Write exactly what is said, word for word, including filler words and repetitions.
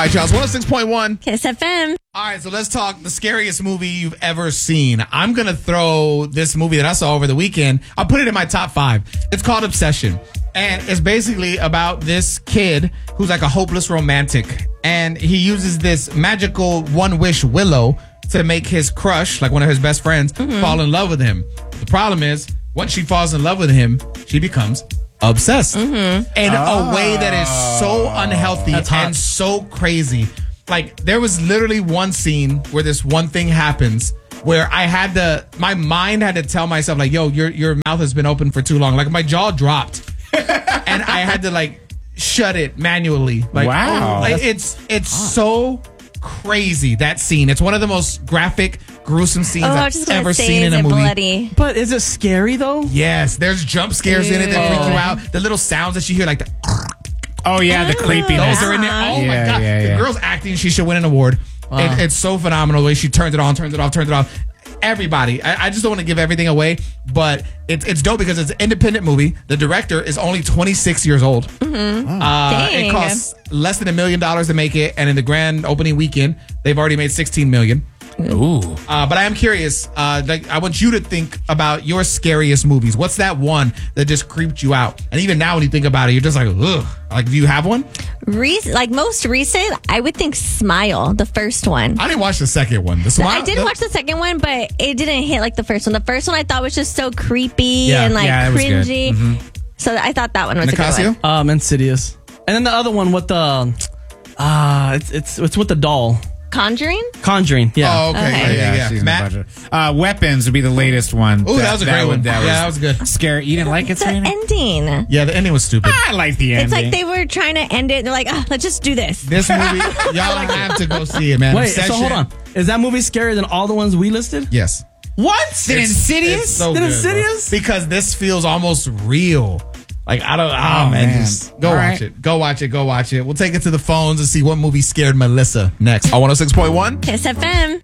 right, y'all. It's one oh six point one. Kiss F M. All right, so let's talk the scariest movie you've ever seen. I'm going to throw this movie that I saw over the weekend. I'll put it in my top five. It's called Obsession. And it's basically about this kid who's like a hopeless romantic. And he uses this magical one wish willow to make his crush, like one of his best friends, mm-hmm. fall in love with him. The problem is, once she falls in love with him, she becomes obsessed mm-hmm. in oh. a way that is so unhealthy and so crazy. Like, there was literally one scene where this one thing happens where I had to, my mind had to tell myself, like, yo, your your mouth has been open for too long. Like, my jaw dropped. And I had to, like, shut it manually. Like, wow. Like, it's it's so crazy, that scene. It's one of the most graphic, gruesome scenes oh, I've ever seen in a movie. Bloody. But is it scary, though? Yes, there's jump scares Ew. in it that freak you out. The little sounds that you hear, like the... Oh, yeah, the creepiness. Those are in there. Oh, yeah, my God. Yeah, yeah. The girl's acting. She should win an award. Wow. It, it's so phenomenal the way she turns it on, turns it off, turns it off. Everybody. I, I just don't want to give everything away, but it's it's dope because it's an independent movie. The director is only twenty-six years old. Mm-hmm. Uh, Dang. It costs less than a million dollars to make it, and in the grand opening weekend, they've already made sixteen million dollars. Ooh. Uh, but I am curious. Uh, like, I want you to think about your scariest movies. What's that one that just creeped you out? And even now, when you think about it, you're just like, ugh. Like, do you have one? Re- like most recent, I would think Smile, the first one. I didn't watch the second one. The Smile, I did the- watch the second one, but it didn't hit like the first one. The first one I thought was just so creepy Yeah, and like yeah, it was good. cringy. Mm-hmm. So I thought that one was Nicasio? a good one. Um, Insidious. And then the other one with the, ah, uh, it's it's it's with the doll. Conjuring? Conjuring, yeah. Oh, okay. Okay. Yeah, yeah, yeah. she's in Matt? the budget. Uh, Weapons would be the latest one. Oh, that was a great one. That Yeah, that was good. Scary. You didn't like it, The Serena? ending. Yeah, the ending was stupid. I like the ending. It's like they were trying to end it. They're like, ah, let's just do this. This movie, y'all have to go see it, man. Wait, Obsession. so hold on. Is that movie scarier than all the ones we listed? Yes. What? Did It's- Insidious? it's so Did good, Insidious? bro. Because this feels almost real. Like, I don't, oh, Oh, man, man. just go All watch right. it. Go watch it. Go watch it. We'll take it to the phones and see what movie scared Melissa next. On one oh six point one. Kiss F M.